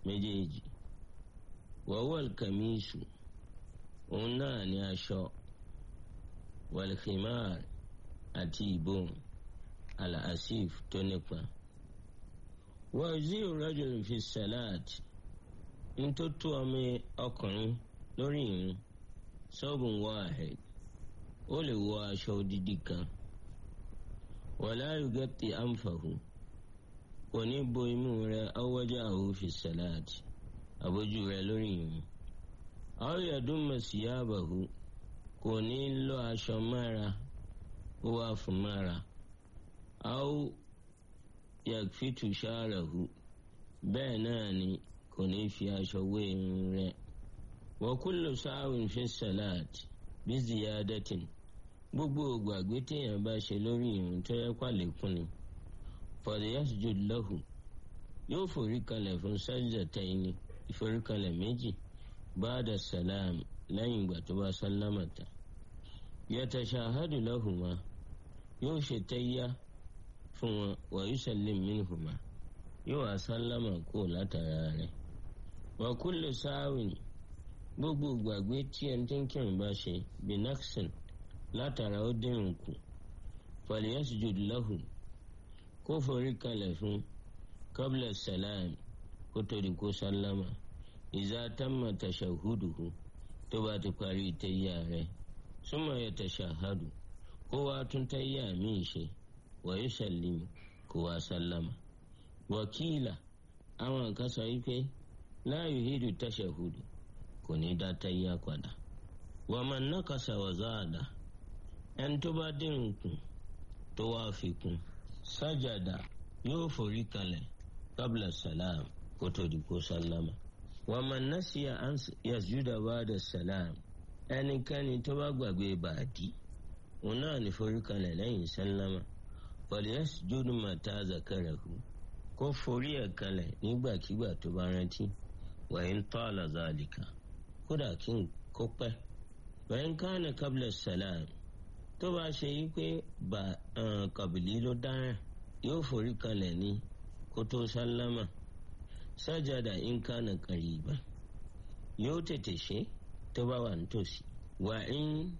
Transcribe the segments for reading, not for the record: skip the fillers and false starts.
méjèèjì. wọ́wọ́l kàmíṣù òun náà ní aṣọ, wàlìkìmáàr àti ìbòrùn al-asif tó nípa. wàzíù rajul fi salat ntótó ọmọ ọkùnrin lórí ìrun sọ́bùn wáhid ó lè wọ aṣọ odidi kan. wala yugatti anfahu kò ní bo imú rẹ̀ aw wajahu fi salat àbójú rẹ̀ lórí ìrun. aw yadumma siyabahu kò ní lọ aṣọ mára ó wà fún mára. aw yakfitu sha'rahu bẹ́ẹ̀ náà ni kò ní fi aṣọ wé irun rẹ̀. wa kullu sa'win fi salat bí ziyadatin gbogbo ògbàgbé téèyàn bá ṣe lórí ìrun tó yẹ pàlékún ni. falyasjud lahu yóò forí kalẹ̀ fún sajdataini ìforíkalẹ̀ méjì ba'da salam lẹ́yìn ìgbà tó bá sálámà tán. yatashahadu lahuma yóò ṣe tẹ́yà fún wọn wa yusallim minhuma yóò wá sálámà kó látara rẹ̀. wa kullu sa'win gbogbo ìgbàgbé tí ẹni tí ń kírun bá ṣe binaqsin látara ó dẹ̀rùn kù falyasjud lahu kó forí kalẹ̀ fún qabla salam kó tó di kó sálámà. iza tamma tashahuduhu tó bá ti parí tẹ́yà rẹ̀. summa yatashahadu kó wá tún tẹ́yà míì ṣe wa yusallimu kó wá sálámà. wakila àwọn kan sọ wípé la yuhidu tashahudu kò ní dá tẹ́yà padà. wa man naqasa wa zada ẹni tó bá dín kù tó wá fi kún sájàdà yóò forí kalẹ̀ qabla salam kó tó di kó sálámà. wa man nasiya an yasjuda ba'da salam ẹnikẹ́ni tó bá gbàgbé bàdí òun náà ní forí kalẹ̀ lẹ́yìn sálámà. falyasjud mata zakarahu kó forí ẹ̀ kalẹ̀ nígbàkigbà tó bá rántí. wa in tala zalika kódà kí n kó pẹ́. wa in kana qabla salam tó bá ṣe yí pé kàbìlì ló dára yóò forí kalẹ̀ ní kó tó sálámà. sajada in kana qariban yóò tètè ṣe tó bá wà nítòsí. wa in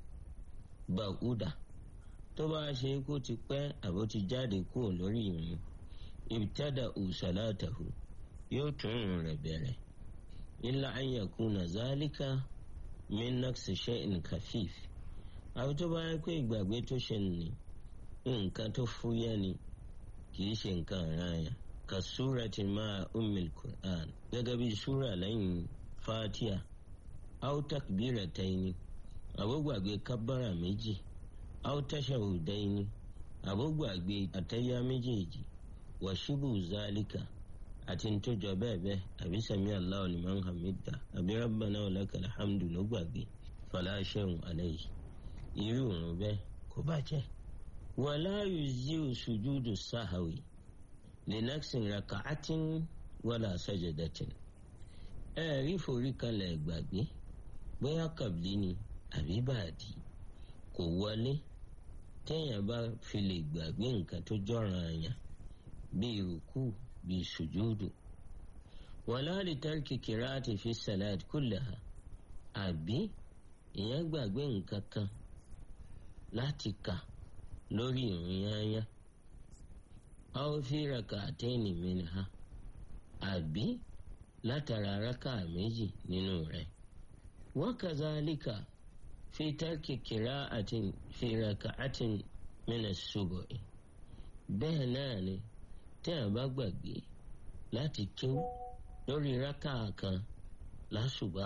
ba'uda tó bá ṣe kó ti pẹ́ àbó ti jáde kúrò lórí ìrun ibtada'u salatahu yóò tún ìrun rẹ̀ bẹ̀rẹ̀. illa an yakuna zalika min naqsi shay'in khafif àwọn tó bá yẹ pé ìgbàgbé tó ṣe ní nǹkan tó fúyẹ́ ni kì í ṣe nǹkan àráyà. ka surati ma'a ummil Qur'an gẹ́gẹ́ bí súrà lẹ́yìn Fatiha. aw takbirataini àbógbàgbé kábàrà méjì. aw tashahudaini àbógbàgbé àtẹ́yà méjèèjì. wa shubu zalika àti ntòjọ bẹ́ẹ̀ bẹ́ẹ̀ àbí sami Allahu liman hamida àbí rabbana wa lakal hamdu ló gbàgbé. fala shay'un alayhi irú òrùn bẹ́ẹ̀ kò bàjẹ́. wala yuzi'u sujudu sahwi li naqsin raka'atin wala sajadatin ẹ̀rí forí kalẹ̀ gbàgbé bóyá kàbílì ni àbí bàdí kò wọlé téèyàn bá fi lè gbàgbé nǹkan tó jọ̀ràn àyàn bíi rùkú bíi sùjúdù. wala li tarki qira'ati fi salat kullaha àbí ìyẹn gbàgbé nǹkan kan láti kà lórí ìrun yányá. aw fi rak'ataini minha àbí látara rákà méjì nínú rẹ̀. wa kazalika fi tarki qira'atin fi rak'atin min as-subhi bẹ́ẹ̀ náà ni tí a bá gbàgbé láti kíw lórí rákà kan lásùbà.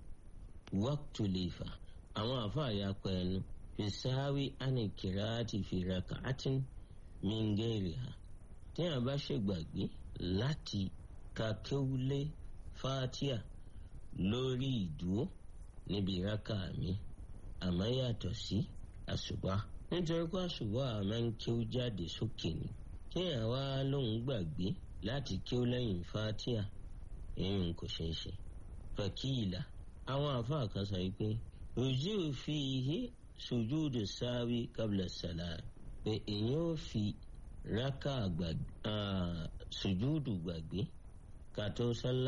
waqtulifa àwọn àfáàyà pẹ̀lú fi sáwí àni qira'ati fi rak'atin min ghayriha tí a bá ṣègbàgbé láti ka kéwúlé Fatiha lórí ìdúró níbi rákà mi àmọ́ yàtọ̀ sí àsùbá nítorí pé àsùbá máa ń kéwú jáde sókè ni. kí àwa lóun gbàgbé láti kéwú lẹ́yìn Fatiha èyí kò ṣeé ṣe. fàkìlà àwọn àfáà kan sọ pé ojú fi ihe sùjúdù sáwí qabla salam pé èyàn ò fi rákà sùjúdù gbàgbé ká tó sálá.